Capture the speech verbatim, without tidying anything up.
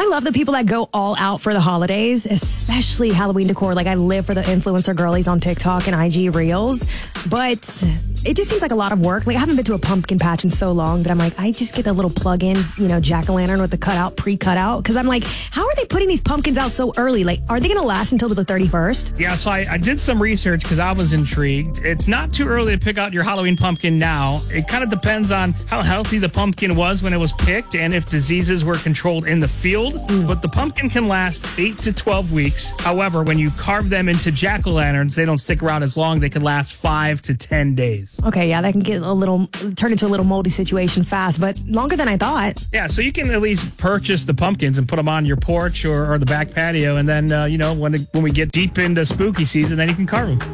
I love the people that go all out for the holidays, especially Halloween decor. Like, I live for the influencer girlies on TikTok and I G Reels, but it just seems like a lot of work. Like, I haven't been to a pumpkin patch in so long that I'm like, I just get that little plug-in, you know, jack-o'-lantern with the cutout, pre-cutout, because I'm like, how are they putting these pumpkins out so early? Like, are they going to last until the thirty-first? Yeah, so I, I did some research because I was intrigued. It's not too early to pick out your Halloween pumpkin now. It kind of depends on how healthy the pumpkin was when it was picked and if diseases were controlled in the field. Mm. But the pumpkin can last eight to twelve weeks. However, when you carve them into jack-o'-lanterns, they don't stick around as long. They can last five to ten days. Okay, yeah, that can get a little, turn into a little moldy situation fast, but longer than I thought. Yeah, so you can at least purchase the pumpkins and put them on your porch or, or the back patio. And then, uh, you know, when, when we get deep into spooky season, then you can carve them.